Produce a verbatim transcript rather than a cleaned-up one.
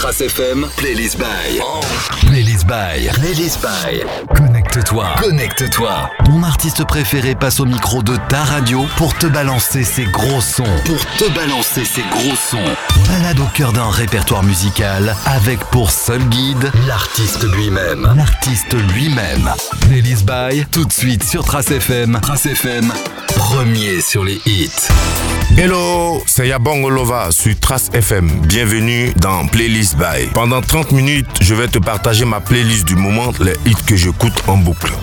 Trace F M, Playlist by. Oh. Playlist by. Playlist by. Connecte-toi. Connecte-toi. Ton artiste préféré passe au micro de ta radio pour te balancer ses gros sons. Pour te balancer ses gros sons. Balade au cœur d'un répertoire musical avec pour seul guide l'artiste lui-même. L'artiste lui-même. Playlist by, tout de suite sur Trace F M. Trace F M, premier sur les hits. Hello, c'est Yabongo Lova sur Trace F M. Bienvenue dans Playlist by. Pendant trente minutes, je vais te partager ma playlist du moment, les hits que j'écoute en boucle.